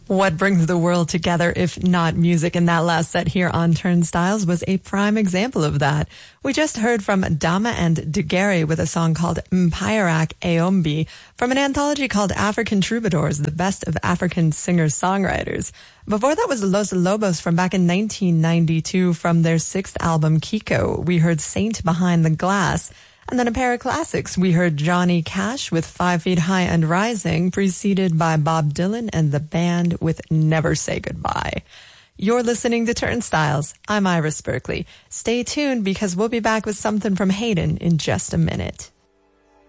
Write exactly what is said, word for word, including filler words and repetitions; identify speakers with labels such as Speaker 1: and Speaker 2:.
Speaker 1: What brings the world together if not music? And that last set here on Turnstiles was a prime example of that. We just heard from Dama and Dugeri with a song called Mpayarak Eombi from an anthology called African Troubadours, the best of African singer-songwriters. Before that was Los Lobos from back in nineteen ninety-two from their sixth album, Kiko. We heard Saint Behind the Glass. And then a pair of classics. We heard Johnny Cash with Five Feet High and Rising, preceded by Bob Dylan and the band with Never Say Goodbye. You're listening to Turnstiles. I'm Iris Berkeley. Stay tuned because we'll be back with something from Hayden in just a minute.